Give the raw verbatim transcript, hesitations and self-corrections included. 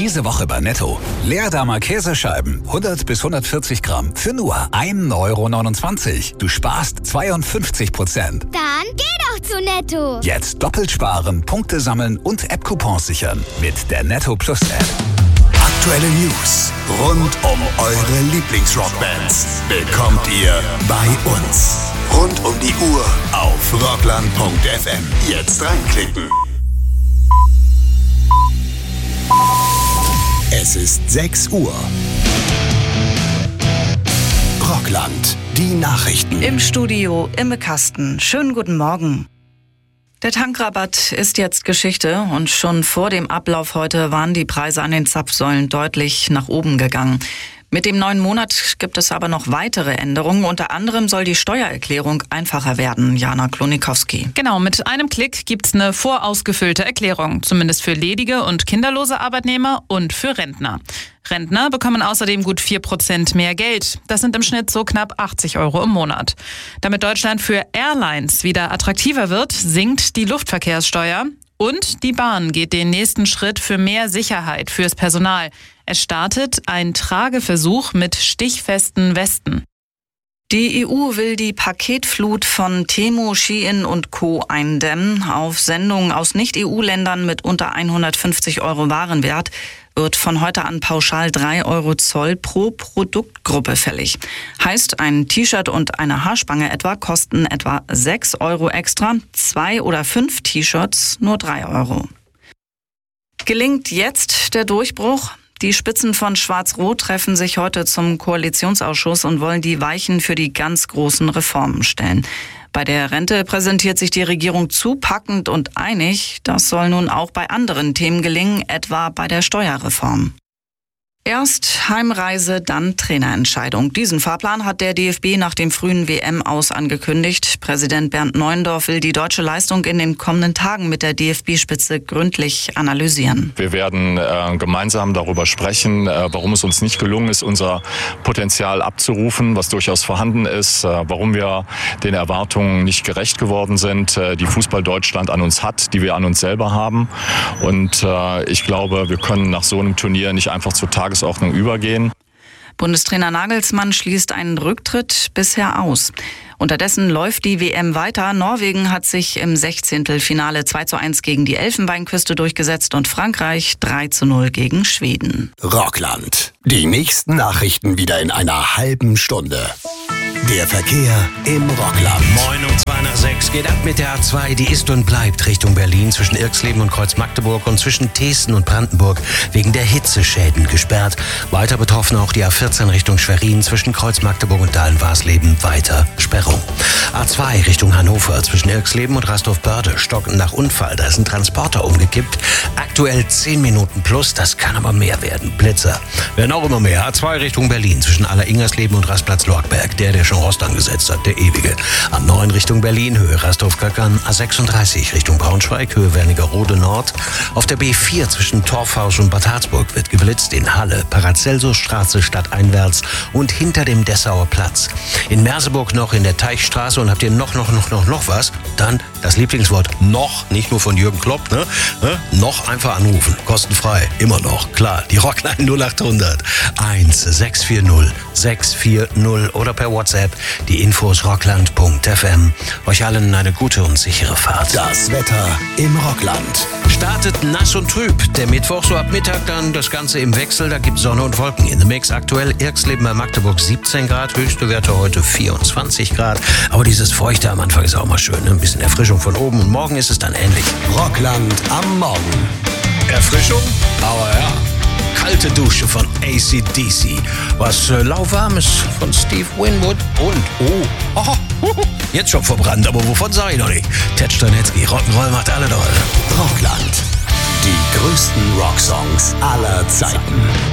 Diese Woche bei Netto. Leerdammer Käsescheiben, hundert bis hundertvierzig Gramm, für nur ein Euro neunundzwanzig. Du sparst zweiundfünfzig Prozent. Dann geh doch zu Netto. Jetzt doppelt sparen, Punkte sammeln und App-Coupons sichern mit der Netto Plus App. Aktuelle News rund um eure Lieblingsrockbands bekommt ihr bei uns. Rund um die Uhr auf rockland punkt f m. Jetzt reinklicken. Es ist sechs Uhr. Rockland, die Nachrichten. Im Studio Imme Kasten. Schönen guten Morgen. Der Tankrabatt ist jetzt Geschichte und schon vor dem Ablauf heute waren die Preise an den Zapfsäulen deutlich nach oben gegangen. Mit dem neuen Monat gibt es aber noch weitere Änderungen. Unter anderem soll die Steuererklärung einfacher werden. Jana Klonikowski. Genau, mit einem Klick gibt's eine vorausgefüllte Erklärung. Zumindest für ledige und kinderlose Arbeitnehmer und für Rentner. Rentner bekommen außerdem gut vier Prozent mehr Geld. Das sind im Schnitt so knapp achtzig Euro im Monat. Damit Deutschland für Airlines wieder attraktiver wird, sinkt die Luftverkehrssteuer. Und die Bahn geht den nächsten Schritt für mehr Sicherheit fürs Personal. Es startet ein Trageversuch mit stichfesten Westen. Die E U will die Paketflut von Temu, Shein und Co. eindämmen. Auf Sendungen aus Nicht-E U-Ländern mit unter hundertfünfzig Euro Warenwert wird von heute an pauschal drei Euro Zoll pro Produktgruppe fällig. Heißt, ein T-Shirt und eine Haarspange etwa kosten etwa sechs Euro extra, zwei oder fünf T-Shirts nur drei Euro. Gelingt jetzt der Durchbruch? Die Spitzen von Schwarz-Rot treffen sich heute zum Koalitionsausschuss und wollen die Weichen für die ganz großen Reformen stellen. Bei der Rente präsentiert sich die Regierung zupackend und einig. Das soll nun auch bei anderen Themen gelingen, etwa bei der Steuerreform. Erst Heimreise, dann Trainerentscheidung. Diesen Fahrplan hat der D F B nach dem frühen W M-Aus angekündigt. Präsident Bernd Neuendorf will die deutsche Leistung in den kommenden Tagen mit der D F B-Spitze gründlich analysieren. Wir werden äh, gemeinsam darüber sprechen, äh, warum es uns nicht gelungen ist, unser Potenzial abzurufen, was durchaus vorhanden ist, äh, warum wir den Erwartungen nicht gerecht geworden sind, äh, die Fußball Deutschland an uns hat, die wir an uns selber haben. Und äh, ich glaube, wir können nach so einem Turnier nicht einfach zur Tagesordnung übergehen. Bundestrainer Nagelsmann schließt einen Rücktritt bisher aus. Unterdessen läuft die W M weiter. Norwegen hat sich im Sechzehntelfinale zwei zu eins gegen die Elfenbeinküste durchgesetzt und Frankreich drei zu null gegen Schweden. Rockland. Die nächsten Nachrichten wieder in einer halben Stunde. Der Verkehr im Rockland. Moin um zwei nach sechs geht ab mit der A zwei. Die ist und bleibt Richtung Berlin zwischen Irxleben und Kreuz-Magdeburg und zwischen Thesten und Brandenburg wegen der Hitzeschäden gesperrt. Weiter betroffen auch die A vierzehn Richtung Schwerin zwischen Kreuz-Magdeburg und Dahlen-Warsleben. Weiter Sperrung. A zwei Richtung Hannover zwischen Irxleben und Rastorf-Börde. Stocken nach Unfall. Da ist ein Transporter umgekippt. Aktuell zehn Minuten plus. Das kann aber mehr werden. Blitzer. Werden auch immer mehr. A zwei Richtung Berlin zwischen Aller-Ingersleben und Rastplatz-Lorgberg. Der, der schon Rost angesetzt hat, der ewige. A neun Richtung Berlin, Höhe Rastorf-Kackern. A sechsunddreißig Richtung Braunschweig, Höhe Wernigerode Nord. Auf der B vier zwischen Torfhaus und Bad Harzburg wird geblitzt. In Halle, Paracelsusstraße stadteinwärts und hinter dem Dessauer Platz. In Merseburg noch in der Teichstraße. Und habt ihr noch, noch, noch, noch, noch was? Dann das Lieblingswort noch, nicht nur von Jürgen Klopp, ne? ne? Noch einfach anrufen. Kostenfrei. Immer noch. Klar. Die Rockline null acht hundert eins sechs vier null sechs vier null oder per WhatsApp. Die Infos rockland punkt f m. Euch allen eine gute und sichere Fahrt. Das Wetter im Rockland. Startet nass und trüb. Der Mittwoch so ab Mittag dann das Ganze im Wechsel. Da gibt Sonne und Wolken in the Mix. Aktuell Irxleben bei Magdeburg siebzehn Grad. Höchste Werte heute vierundzwanzig Grad. Aber dieses Feuchte am Anfang ist auch mal schön. Ne? Ein bisschen Erfrischung von oben. Und morgen ist es dann ähnlich. Rockland am Morgen. Erfrischung? Aber ja. Kalte Dusche von A C D C. Was äh, lauwarmes von Steve Winwood. Und, oh, oh, oh, jetzt schon verbrannt, aber wovon sag ich noch nicht. Ted Stanitzky, Rock'n'Roll macht alle doll. Rockland. Die größten Rocksongs aller Zeiten.